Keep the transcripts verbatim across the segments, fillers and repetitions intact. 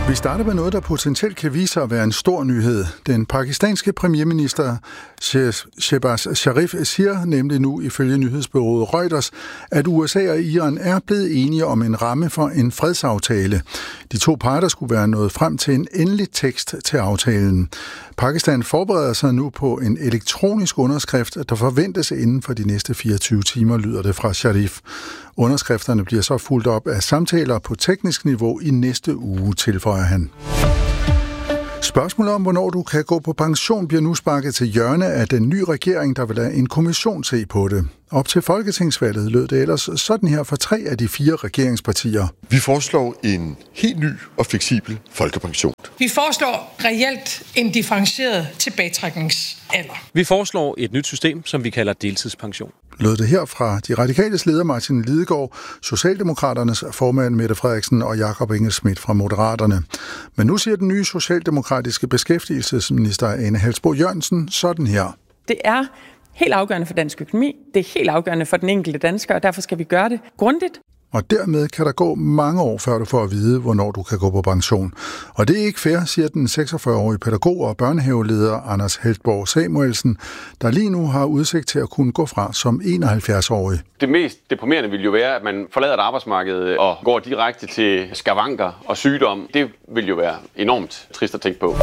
Vi starter med noget, der potentielt kan vise sig at være en stor nyhed. Den pakistanske premierminister Shehbaz Sharif siger nemlig nu ifølge nyhedsbureauet Reuters, at U S A og Iran er blevet enige om en ramme for en fredsaftale. De to parter skulle være nået frem til en endelig tekst til aftalen. Pakistan forbereder sig nu på en elektronisk underskrift, der forventes inden for de næste fireogtyve timer, lyder det fra Sharif. Underskrifterne bliver så fulgt op af samtaler på teknisk niveau i næste uge, tilføjer han. Spørgsmålet om, hvornår du kan gå på pension, bliver nu sparket til hjørne af den nye regering, der vil lade en kommission se på det. Op til folketingsvalget lød det ellers sådan her for tre af de fire regeringspartier. Vi foreslår en helt ny og fleksibel folkepension. Vi foreslår reelt en differentieret tilbagetrækningsalder. Vi foreslår et nyt system, som vi kalder deltidspension. Lød det her fra de radikales leder Martin Lidegaard, Socialdemokraternes formand Mette Frederiksen og Jakob Engel-Schmidt fra Moderaterne. Men nu siger den nye socialdemokratiske beskæftigelsesminister Ane Halsboe-Jørgensen sådan her. Det er helt afgørende for dansk økonomi, det er helt afgørende for den enkelte dansker, og derfor skal vi gøre det grundigt. Og dermed kan der gå mange år, før du får at vide, hvornår du kan gå på pension. Og det er ikke fair, siger den seksogfyrre-årige pædagog og børnehaveleder Anders Heltborg Samuelsen, der lige nu har udsigt til at kunne gå fra som enoghalvfjerds-årig. Det mest deprimerende vil jo være, at man forlader et arbejdsmarked og går direkte til skavanker og sygdom. Det vil jo være enormt trist at tænke på.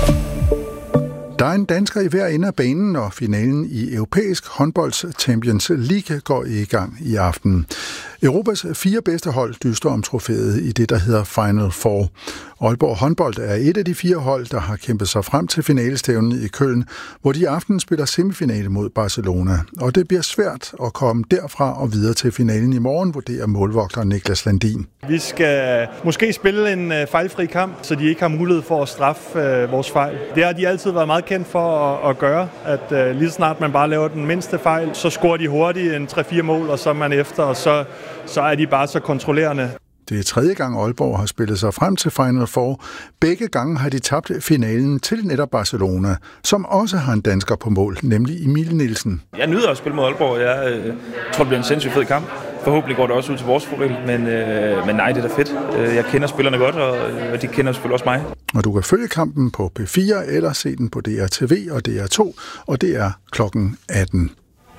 Der er en dansker i hver ende af banen, og finalen i Europæisk Håndbolds Champions League går i gang i aften. Europas fire bedste hold dyster om trofæet i det, der hedder Final Four. Aalborg Håndbold er et af de fire hold, der har kæmpet sig frem til finalestævnen i Køln, hvor de i aften spiller semifinale mod Barcelona. Og det bliver svært at komme derfra og videre til finalen i morgen, vurderer målvogter Niklas Landin. Vi skal måske spille en fejlfri kamp, så de ikke har mulighed for at straffe vores fejl. Det har de altid været meget kendt for at gøre, at lige snart man bare laver den mindste fejl, så scorer de hurtigt en tre fire mål, og så er man efter, og så så er de bare så kontrollerende. Det er tredje gang Aalborg har spillet sig frem til Final Four. Begge gange har de tabt finalen til netop Barcelona, som også har en dansker på mål, nemlig Emil Nielsen. Jeg nyder at spille mod Aalborg. Jeg øh, tror, det bliver en sindssygt fed kamp. Forhåbentlig går det også ud til vores fordel, men, øh, men nej, det er da fedt. Jeg kender spillerne godt, og, og de kender selvfølgelig også mig. Og du kan følge kampen på P fire eller se den på D R T V og D R to, og det er klokken atten.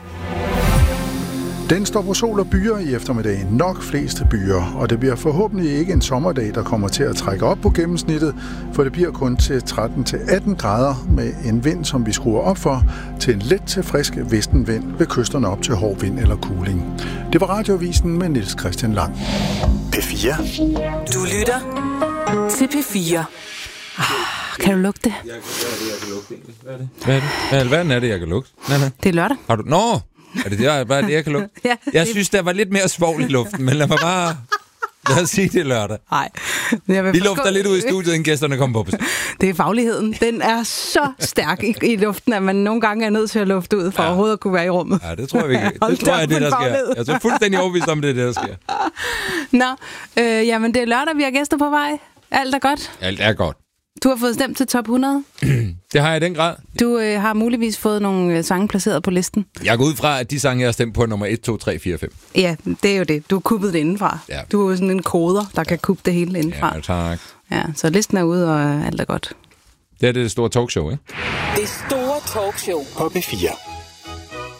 Den står på sol og byer i eftermiddagen, nok fleste byer, og det bliver forhåbentlig ikke en sommerdag, der kommer til at trække op på gennemsnittet, for det bliver kun til tretten til atten grader med en vind, som vi skruer op for, til en let til frisk vestenvind ved kysterne op til hård vind eller kuling. Det var Radioavisen med Niels Christian Lang. P fire. Du lytter til P fire. Ah, kan du lugte det? Jeg kan, hvad er det, jeg kan lugte egentlig? Hvad er det? Hvad er det? Hvad er, hvad er det, jeg kan lugte? Nej, nej. Det er lørdag. Har du... Nå! Er det det, hvad er det, jeg kan lugte? Ja, jeg synes, der var lidt mere svovl i luften, men lad mig bare... Lad os sige det lørdag. Nej. Vi lufter lidt ud i studiet, inden gæsterne kommer på. Det er fagligheden. Den er så stærk i, i luften, at man nogle gange er nødt til at lufte ud, for ja. overhovedet at kunne være i rummet. Ja, det tror jeg ikke. Det tror jeg, det der sker. Jeg er så fuldstændig overbevist om, det er det, der sker. Nå, øh, jamen det er lørdag, vi har gæster på vej. Alt er godt. Alt er godt. Du har fået stemt til top hundrede. Det har jeg i den grad. Du øh, har muligvis fået nogle øh, sange placeret på listen. Jeg går ud fra, at de sange, jeg har stemt på, er nummer et, to, tre, fire, fem. Ja, det er jo det. Du har kuppet det indenfra. Ja. Du er jo sådan en koder, der kan kuppe det hele indenfra. Ja, tak. Ja, så listen er ude, og alt er godt. Det er det store talkshow, ikke? Det store talkshow på P fire.